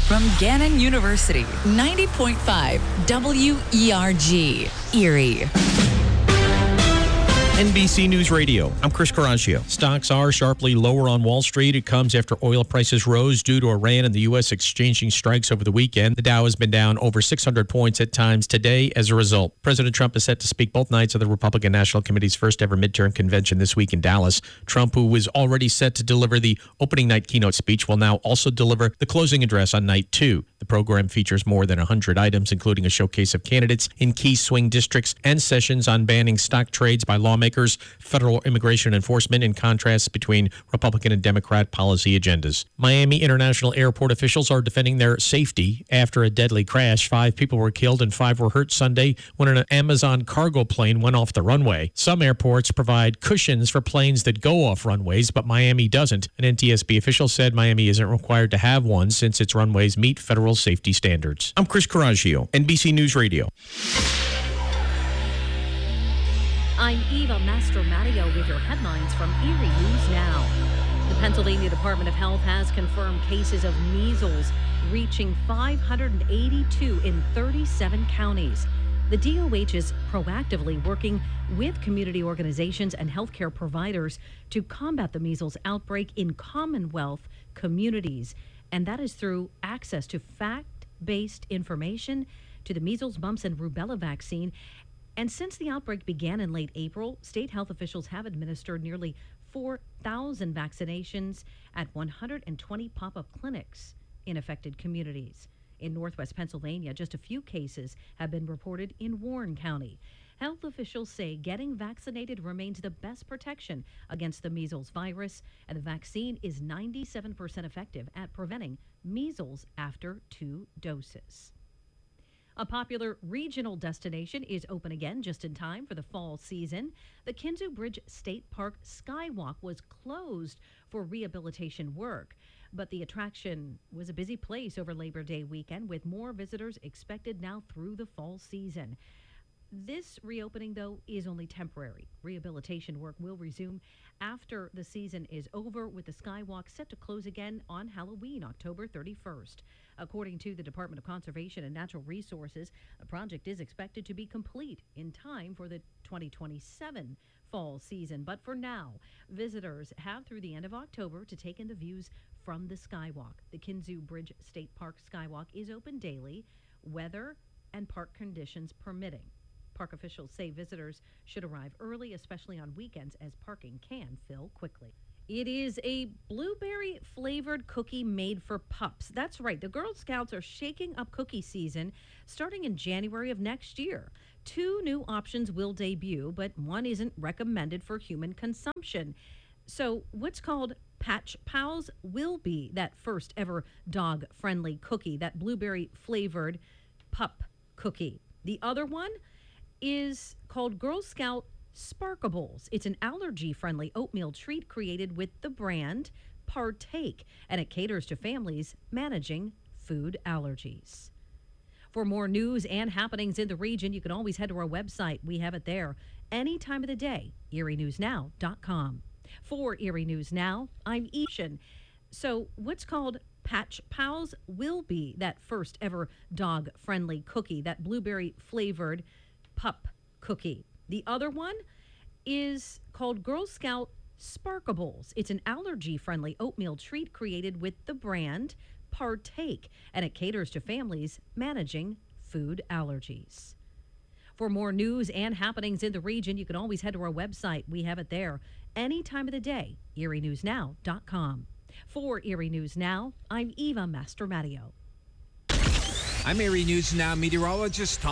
From Gannon University, 90.5 WERG, Erie. NBC News Radio. I'm Chris Coraggio. Stocks are sharply lower on Wall Street. It comes after oil prices rose due to Iran and the U.S. exchanging strikes over the weekend. The Dow has been down over 600 points at times today as a result. President Trump is set to speak both nights of the Republican National Committee's first ever midterm convention this week in Dallas. Trump, who was already set to deliver the opening night keynote speech, will now also deliver the closing address on night two. The program features more than 100 items, including a showcase of candidates in key swing districts and sessions on banning stock trades by lawmakers, federal immigration enforcement, and contrasts between Republican and Democrat policy agendas. Miami International Airport officials are defending their safety after a deadly crash. 5 people were killed and 5 were hurt Sunday when an Amazon cargo plane went off the runway. Some airports provide cushions for planes that go off runways, but Miami doesn't. An NTSB official said Miami isn't required to have one since its runways meet federal safety standards. I'm Chris Coraggio, NBC News Radio. I'm Eva Mastromattio with your headlines from Erie News Now. The Pennsylvania Department of Health has confirmed cases of measles reaching 582 in 37 counties. The DOH is proactively working with community organizations and healthcare providers to combat the measles outbreak in Commonwealth communities, and that is through access to fact-based information, to the measles, mumps, and rubella vaccine. And since the outbreak began in late April, state health officials have administered nearly 4,000 vaccinations at 120 pop-up clinics in affected communities. In Northwest Pennsylvania, just a few cases have been reported in Warren County. Health officials say getting vaccinated remains the best protection against the measles virus, and the vaccine is 97% effective at preventing measles after 2 doses. A popular regional destination is open again just in time for the fall season. The Kinzua Bridge State Park Skywalk was closed for rehabilitation work, but the attraction was a busy place over Labor Day weekend, with more visitors expected now through the fall season. This reopening, though, is only temporary. Rehabilitation work will resume after the season is over, with the Skywalk set to close again on Halloween, October 31st. According to the Department of Conservation and Natural Resources, the project is expected to be complete in time for the 2027 fall season. But for now, visitors have through the end of October to take in the views from the Skywalk. The Kinzua Bridge State Park Skywalk is open daily, weather and park conditions permitting. Park officials say visitors should arrive early, especially on weekends, as parking can fill quickly. It is a blueberry-flavored cookie made for pups. That's right. The Girl Scouts are shaking up cookie season starting in January of next year. 2 new options will debut, but one isn't recommended for human consumption. So what's called Patch Pals will be that first ever dog-friendly cookie, that blueberry-flavored pup cookie. The other one is called Girl Scout Sparkables. It's an allergy-friendly oatmeal treat created with the brand Partake, and it caters to families managing food allergies. For more news and happenings in the region, you can always head to our website. We have it there any time of the day, erienewsnow.com. For Erie News Now, I'm Ishan. So what's called Patch Pals will be that first ever dog-friendly cookie, that blueberry-flavored pup cookie. The other one is called Girl Scout Sparkables. It's an allergy-friendly oatmeal treat created with the brand Partake, and it caters to families managing food allergies. For more news and happenings in the region, you can always head to our website. We have it there any time of the day, erienewsnow.com. For Erie News Now, I'm Eva Mastromattio. I'm Erie News Now meteorologist Tom